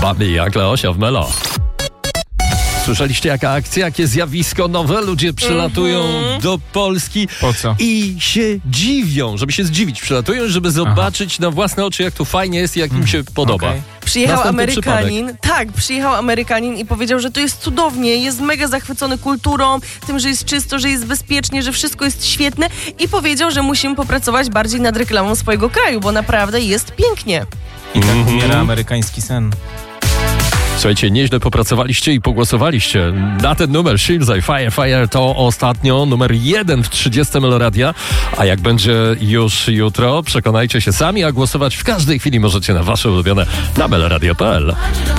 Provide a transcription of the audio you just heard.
Babi jak Leosia w Melo. Słyszeliście jaka akcja, jakie zjawisko nowe? Ludzie przylatują do Polski. Po co? I się dziwią, żeby się zdziwić. Przylatują, żeby zobaczyć na własne oczy, jak tu fajnie jest i jak im się podoba. Okay. Przyjechał Następny Amerykanin, przyjechał Amerykanin i powiedział, że tu jest cudownie, jest mega zachwycony kulturą, tym, że jest czysto, że jest bezpiecznie, że wszystko jest świetne i powiedział, że musimy popracować bardziej nad reklamą swojego kraju, bo naprawdę jest pięknie. I tak umiera amerykański sen. Słuchajcie, nieźle popracowaliście i pogłosowaliście na ten numer Shields Fire to ostatnio numer 1 w 30 Meloradia, a jak będzie już jutro, przekonajcie się sami, a głosować w każdej chwili możecie na wasze ulubione na meloradio.pl.